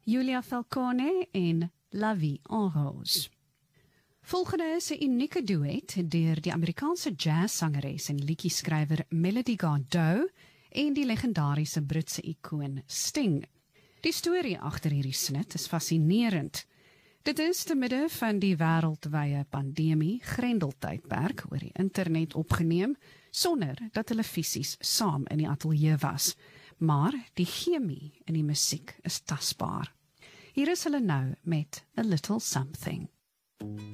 Julia Falcone en La Vie en Rose. Volgende is 'n unieke duet deur die Amerikaanse jazzsangeres en liedjieskrywer Melody Gardot en die legendariese Britse ikoon Sting. Die storie agter hierdie snit is fascinerend. Dit is te midde van die wêreldwye pandemie Grendeltydperk oor die internet opgeneem, sonder dat hulle fisies saam in die ateljee was. Maar die chemie in die musiek is tasbaar. Hier is hulle nou met A Little Something.